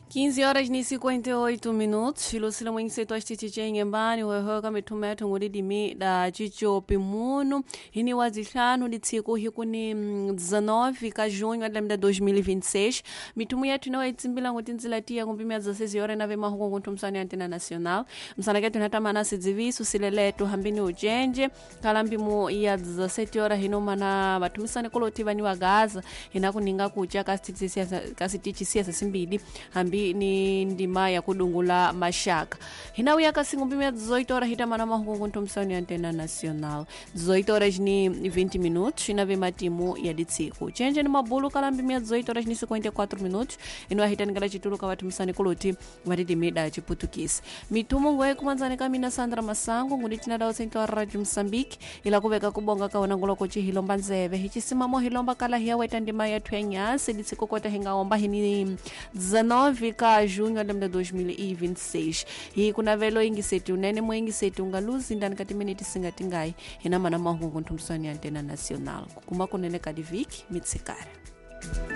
15 horas ni 58 minutos. Lucila mwingisetu ashitichenge mbani wehoka mitumetu ngudidimi da chicho pimuno. Hini wazishanu di tsiku hiku ni 19 ka junho adamida 2026. Mitumu yetu inawa itimbila ngutinzilatia kumpimia 16 horas na vema huko kuntumsani Antena Nacional. Msana ketu natamana sidzivisu sileletu hambini ujenje. Kalambimu ya 17 horas hino mana batumisani kolotiva ni wagaza. Hina kuninga kucha kasitichi siasa simbidi. Hambi ni ndima ya kudungula mashaka. Hinawi ya kasingumpimia 18 horas hitamana mahuko kuntumsani Antena Nacional. 18 horas ni 20 minutos. Hina vema timu ya ditsiku. Chenje ni mabulu kalambimu 18 horas ni 54 minutos. Inua hitani kala chitulu kawatumisani kuloti waridimida chiputukisi. Mitumu ngwe kumanzani kamina Sandra Masango nguditina dao sento wa Radio Msambiki ila kubeka kubonga kawana ngulo kochi hilomba nzeve. Hichisimamo hilomba kala hiya wetandima ya tuenyasi ditsiku kote hinga omba hini 19 ka junho de 2026. Hii kuna velo ingi seti unene mwengi seti ungaluzi ndani kati miniti singati ngai. Hina mana mahungu kuntumsani Antena Nacional. Kukuma kunene kadiviki mitsikara.